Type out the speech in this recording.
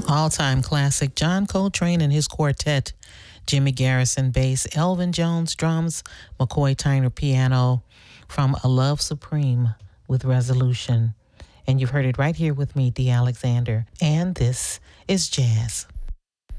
All-time classic, John Coltrane and his quartet, Jimmy Garrison bass, Elvin Jones drums, McCoy Tyner piano, from A Love Supreme with Resolution. And you've heard it right here with me, Dee Alexander. And this is Jazz